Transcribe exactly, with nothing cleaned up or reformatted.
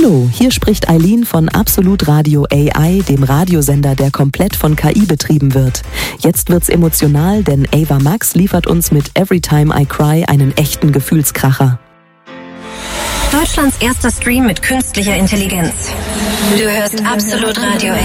Hallo, hier spricht Eileen von Absolut Radio A I, dem Radiosender, der komplett von K I betrieben wird. Jetzt wird's emotional, denn Ava Max liefert uns mit Every Time I Cry einen echten Gefühlskracher. Deutschlands erster Stream mit künstlicher Intelligenz. Du hörst Absolut Radio A I.